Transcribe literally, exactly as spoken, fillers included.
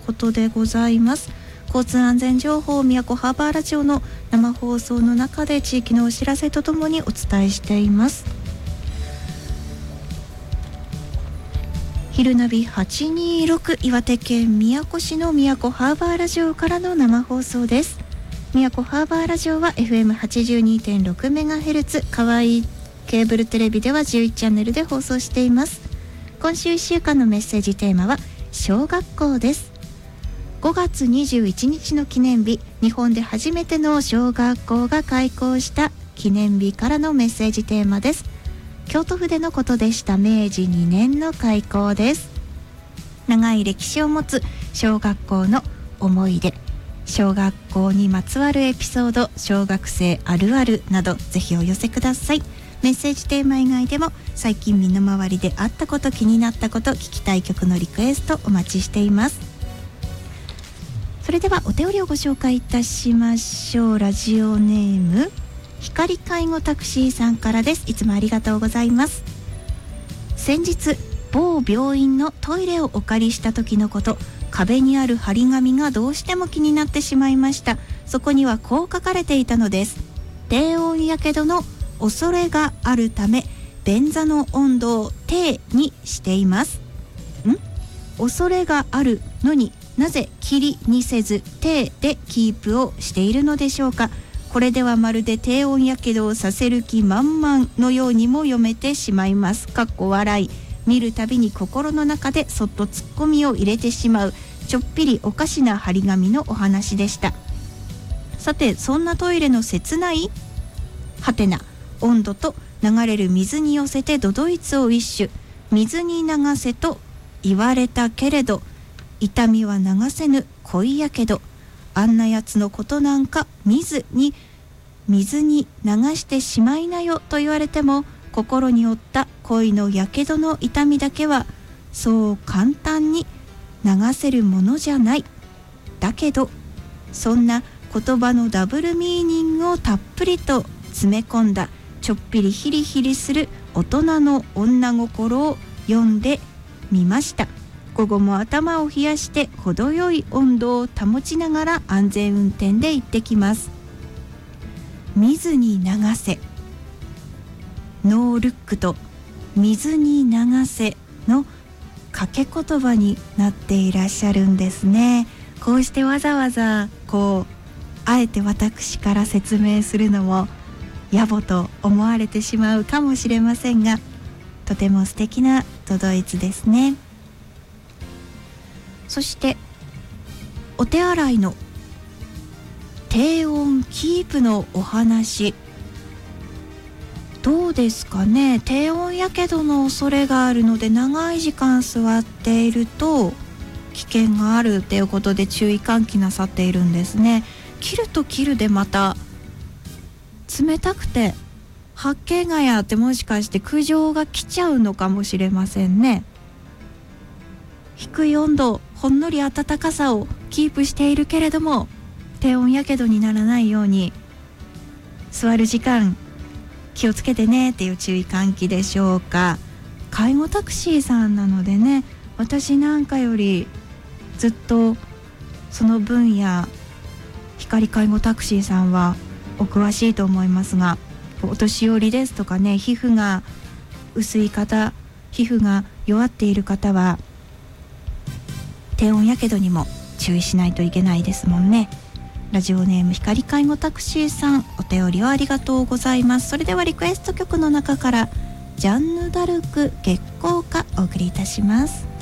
ことでございます。交通安全情報、宮古ハーバーラジオの生放送の中で地域のお知らせとともにお伝えしています。昼ナビはちにーろく、岩手県宮古市の宮古ハーバーラジオからの生放送です。宮古ハーバーラジオは エフエムはちじゅうにてんろくメガヘルツ、かわいいケーブルテレビではじゅういちチャンネルで放送しています。今週いっしゅうかんのメッセージテーマは小学校です。ごがつにじゅういちにちの記念日、日本で初めての小学校が開校した記念日からのメッセージテーマです。京都府でのことでした。めいじにねんの開校です。長い歴史を持つ小学校の思い出、小学校にまつわるエピソード、小学生あるあるなどぜひお寄せください。メッセージテーマ以外でも最近身の回りであったこと、気になったこと、聞きたい曲のリクエストお待ちしています。それではお便りをご紹介いたしましょう。ラジオネーム光介護タクシーさんからです。いつもありがとうございます。先日某病院のトイレをお借りした時のこと、壁にある張り紙がどうしても気になってしまいました。そこにはこう書かれていたのです。低温やけどの恐れがあるため便座の温度を低にしています。ん恐れがあるのになぜ霧にせず低でキープをしているのでしょうか。これではまるで低温やけどをさせる気満々のようにも読めてしまいます。かっこ笑い。見るたびに心の中でそっとツッコミを入れてしまうちょっぴりおかしな張り紙のお話でした。さて、そんなトイレの切ないはてな温度と流れる水に寄せて都々逸を一種、水に流せと言われたけれど痛みは流せぬ恋やけど、あんなやつのことなんか水に水に流してしまいなよと言われても、心に負った恋のやけどの痛みだけはそう簡単に流せるものじゃない。だけどそんな言葉のダブルミーニングをたっぷりと詰め込んだちょっぴりヒリヒリする大人の女心を読んでみました。午後も頭を冷やして程よい温度を保ちながら安全運転で行ってきます。水に流せ、ノールックと水に流せの掛け言葉になっていらっしゃるんですね。こうしてわざわざこうあえて私から説明するのも野暮と思われてしまうかもしれませんが、とても素敵な都々逸ですね。そしてお手洗いの低温キープのお話、どうですかね。低温やけどの恐れがあるので長い時間座っていると危険があるということで注意喚起なさっているんですね。切ると切るでまた冷たくて発見がやってもしかして苦情が来ちゃうのかもしれませんね。低い温度、ほんのり暖かさをキープしているけれども低温やけどにならないように座る時間気をつけてねっていう注意喚起でしょうか。介護タクシーさんなのでね、私なんかよりずっとその分野、光介護タクシーさんはお詳しいと思いますが、お年寄りですとかね、皮膚が薄い方、皮膚が弱っている方は低温やけどにも注意しないといけないですもんね。ラジオネーム光介護タクシーさん、お便りをありがとうございます。それではリクエスト曲の中からジャンヌ・ダルク月光歌お送りいたします。